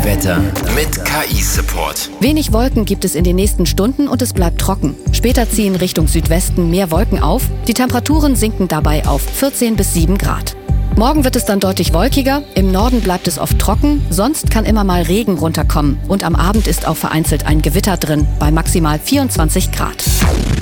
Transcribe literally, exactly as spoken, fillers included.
Wetter mit K I-Support. Wenig Wolken gibt es in den nächsten Stunden und es bleibt trocken. Später ziehen Richtung Südwesten mehr Wolken auf. Die Temperaturen sinken dabei auf vierzehn bis sieben Grad. Morgen wird es dann deutlich wolkiger. Im Norden bleibt es oft trocken. Sonst kann immer mal Regen runterkommen. Und am Abend ist auch vereinzelt ein Gewitter drin bei maximal vierundzwanzig Grad.